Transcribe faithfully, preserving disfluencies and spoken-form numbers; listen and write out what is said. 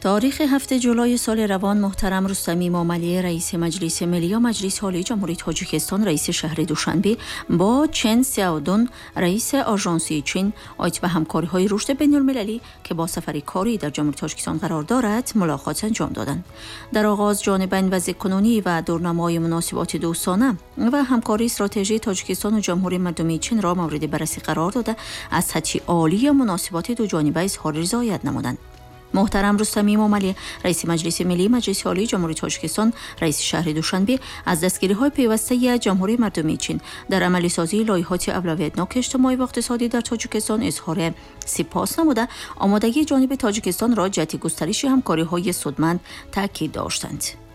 تاریخ هفته جولای سال روان محترم رستمی ماملی رئیس مجلس ملی و مجلس عالی جمهوری تاجیکستان رئیس شهر دوشنبه با چن سیاودون رئیس آژانسی چین آیت به همکاری‌های رشد بین‌المللی که با سفر کاری در جمهوری تاجیکستان قرار دارد ملاقات انجام دادند. در آغاز جانبین وضع کنونی و دورنمای مناسبات دوستانه و همکاری استراتژی تاجیکستان و جمهوری مردمی چین را مورد بررسی قرار داده از سطح عالی مناسبات دو جانبه اظهار رضایت نمودند. محترم رستمی ماملی رئیس مجلس ملی مجلس عالی جمهوری تاجیکستان رئیس شهر دوشنبه از دستگیری‌های پیوسته جمهوری مردمی چین در عملی سازی لایحات اولویتناک اجتماعی و اقتصادی در تاجیکستان اظهار سپاس نموده آمادگی جانب تاجیکستان را جهت گسترش همکاری‌های سودمند تاکید داشتند.